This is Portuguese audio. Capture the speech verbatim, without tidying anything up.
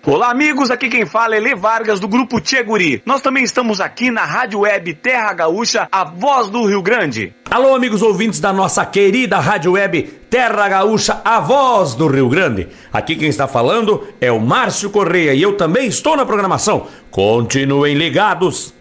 Olá, amigos, aqui quem fala é Lê Vargas, do Grupo Tchê Guri. Nós também estamos aqui na Rádio Web Terra Gaúcha, a voz do Rio Grande. Alô, amigos ouvintes da nossa querida Rádio Web Terra Gaúcha, a voz do Rio Grande. Aqui quem está falando é o Márcio Correia e eu também estou na programação. Continuem ligados.